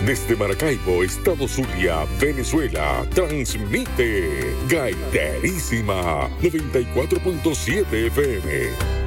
Desde Maracaibo, Estado Zulia, Venezuela, transmite Gaiterísima 94.7 FM.